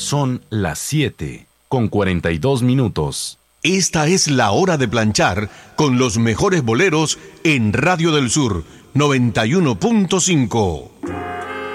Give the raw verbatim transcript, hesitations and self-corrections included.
Son las siete con cuarenta y dos minutos. Esta es la hora de planchar con los mejores boleros en Radio del Sur noventa y uno punto cinco.